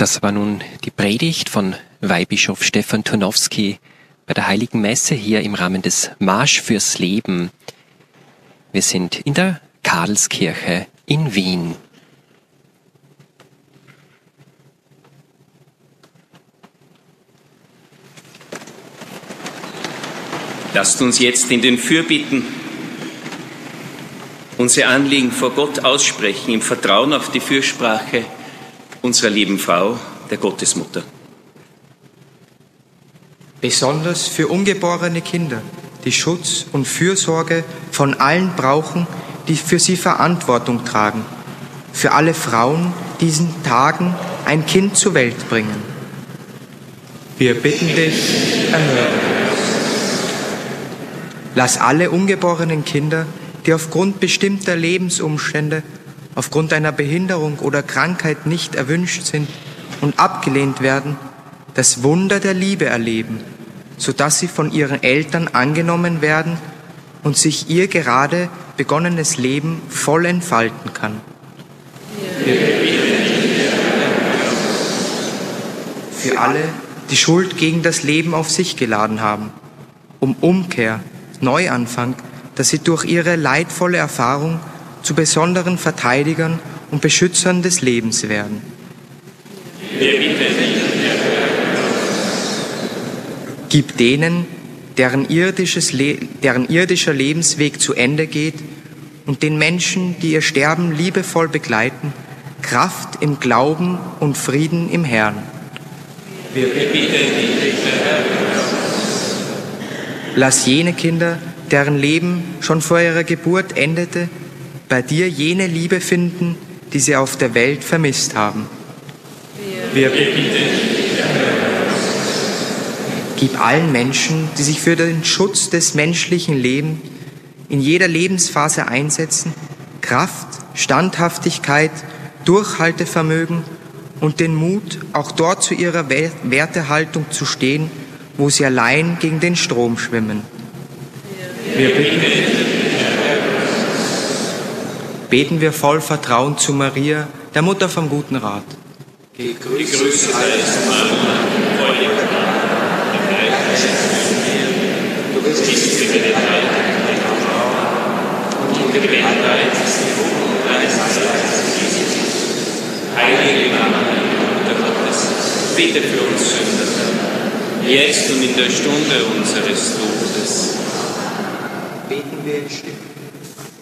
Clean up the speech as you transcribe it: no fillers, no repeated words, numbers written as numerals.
Das war nun die Predigt von Weihbischof Stefan Turnowski bei der Heiligen Messe hier im Rahmen des Marsch fürs Leben. Wir sind in der Karlskirche in Wien. Lasst uns jetzt in den Fürbitten unsere Anliegen vor Gott aussprechen, im Vertrauen auf die Fürsprache unserer lieben Frau, der Gottesmutter. Besonders für ungeborene Kinder, die Schutz und Fürsorge von allen brauchen, die für sie Verantwortung tragen. Für alle Frauen, die diesen Tagen ein Kind zur Welt bringen. Wir bitten dich, erhöre uns. Lass alle ungeborenen Kinder, die aufgrund bestimmter Lebensumstände, aufgrund einer Behinderung oder Krankheit nicht erwünscht sind und abgelehnt werden, das Wunder der Liebe erleben, sodass sie von ihren Eltern angenommen werden und sich ihr gerade begonnenes Leben voll entfalten kann. Für alle, die Schuld gegen das Leben auf sich geladen haben, um Umkehr, Neuanfang, dass sie durch ihre leidvolle Erfahrung zu besonderen Verteidigern und Beschützern des Lebens werden. Gib denen, deren irdischer Lebensweg zu Ende geht, und den Menschen, die ihr Sterben liebevoll begleiten, Kraft im Glauben und Frieden im Herrn. Wir bitten dich, lass jene Kinder, deren Leben schon vor ihrer Geburt endete, bei dir jene Liebe finden, die sie auf der Welt vermisst haben. Wir bitten dich. Gib allen Menschen, die sich für den Schutz des menschlichen Lebens in jeder Lebensphase einsetzen, Kraft, Standhaftigkeit, Durchhaltevermögen und den Mut, auch dort zu ihrer Wertehaltung zu stehen, wo sie allein gegen den Strom schwimmen. Wir beten wir voll Vertrauen zu Maria, der Mutter vom guten Rat. Gegrüßet seist Maria, voll du bist gebenedeit unter den Frauen und gebenedeit ist die Frucht deines Leibes. Heilige Maria, Mutter Gottes, bitte für uns Sünder, jetzt und in der Stunde unseres Todes. Beten wir in Stille.